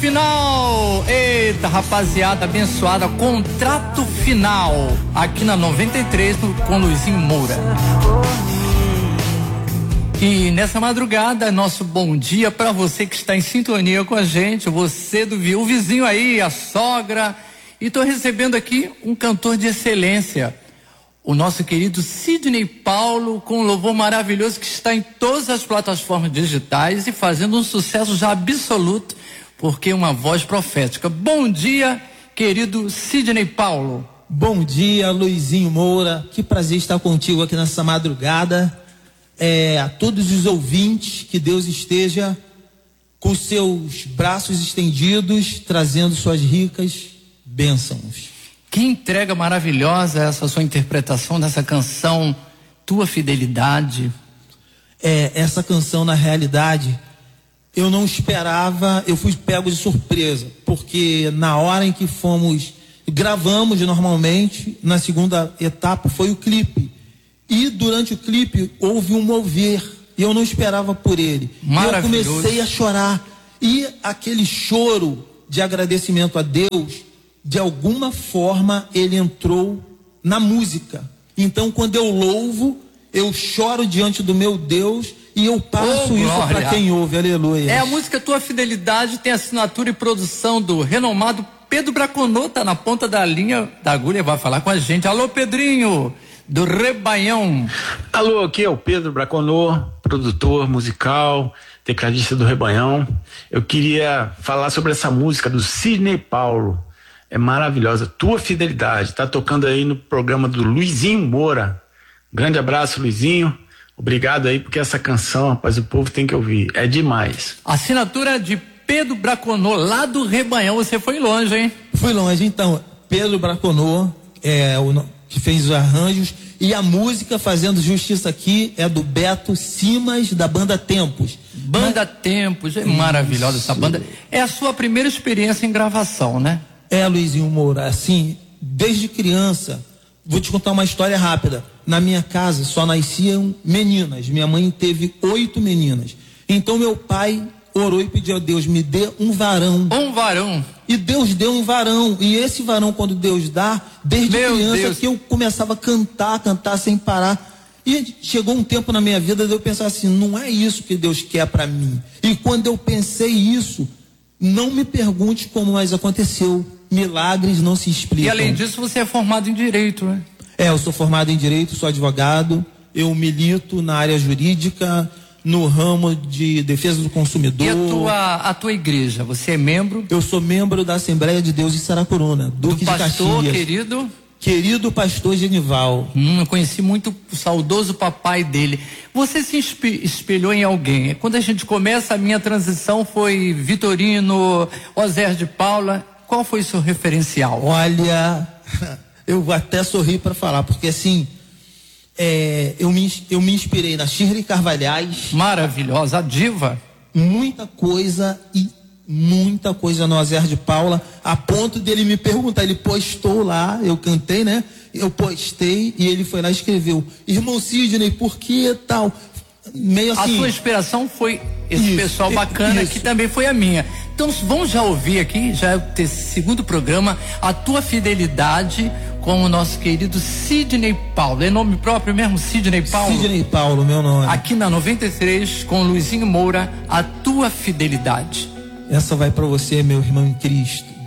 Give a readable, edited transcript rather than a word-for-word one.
final. Eita, rapaziada abençoada, contrato final aqui na 93 com Luizinho Moura. E nessa madrugada, nosso bom dia para você que está em sintonia com a gente, você o vizinho aí, a sogra. E tô recebendo aqui um cantor de excelência, o nosso querido Sidney Paulo, com um louvor maravilhoso que está em todas as plataformas digitais e fazendo um sucesso já absoluto, porque é uma voz profética. Bom dia, querido Sidney Paulo. Bom dia, Luizinho Moura. Que prazer estar contigo aqui nessa madrugada. A todos os ouvintes, que Deus esteja com seus braços estendidos, trazendo suas ricas bênçãos. Que entrega maravilhosa essa sua interpretação dessa canção, Tua Fidelidade. Essa canção, na realidade, eu não esperava, eu fui pego de surpresa, porque na hora em que gravamos normalmente, na segunda etapa foi o clipe. E durante o clipe houve um mover, e eu não esperava por ele. Eu comecei a chorar, e aquele choro de agradecimento a Deus, de alguma forma ele entrou na música. Então, quando eu louvo, eu choro diante do meu Deus e eu passo isso para quem ouve. Aleluia. A música Tua Fidelidade tem assinatura e produção do renomado Pedro Braconô, tá na ponta da linha da agulha, vai falar com a gente. Alô, Pedrinho, do Rebanhão. Alô, aqui é o Pedro Braconô, produtor musical, tecladista do Rebanhão. Eu queria falar sobre essa música do Sidney Paulo. É maravilhosa, Tua Fidelidade, tá tocando aí no programa do Luizinho Moura. Grande abraço, Luizinho, obrigado aí, porque essa canção, rapaz, o povo tem que ouvir, é demais. Assinatura de Pedro Braconô, lá do Rebanhão. Você foi longe, hein? Fui longe, então. Pedro Braconô que fez os arranjos, e a música, fazendo justiça aqui, é do Beto Simas, da banda Tempos. Tempos, é maravilhosa essa banda. É a sua primeira experiência em gravação, né? Luizinho Moura, assim, desde criança, vou te contar uma história rápida. Na minha casa só nasciam meninas, minha mãe teve 8 meninas. Então meu pai orou e pediu a Deus, me dê um varão. Um varão. E Deus deu um varão, e esse varão, quando Deus dá, desde criança que eu começava a cantar sem parar. E chegou um tempo na minha vida de eu pensar assim, não é isso que Deus quer para mim. E quando eu pensei isso, não me pergunte como, mas aconteceu. Milagres não se explicam. E além disso, você é formado em Direito, né? Eu sou formado em Direito, sou advogado, eu milito na área jurídica, no ramo de defesa do consumidor. E a tua igreja, você é membro? Eu sou membro da Assembleia de Deus de Saracuruna, Duque de Caxias. Do pastor querido pastor Genival. Eu conheci muito o saudoso papai dele. Você se espelhou em alguém? Quando a gente começa, a minha transição foi Vitorino, Oséias de Paula. Qual foi o seu referencial? Olha, eu vou até sorrir para falar, porque assim, eu me inspirei na Shirley Carvalhais. Maravilhosa, a diva. Muita coisa no Oséias de Paula, a ponto dele me perguntar, ele postou lá, eu cantei, né? Eu postei e ele foi lá e escreveu, irmão Sidney, por que tal? Meio assim. A sua inspiração foi esse pessoal bacana, que também foi a minha. Então vamos já ouvir aqui, já é o segundo programa, A Tua Fidelidade, com o nosso querido Sidney Paulo. É nome próprio mesmo, Sidney Paulo? Sidney Paulo, meu nome. Aqui na 93, com Luizinho Moura, A Tua Fidelidade. Essa vai para você, meu irmão em Cristo.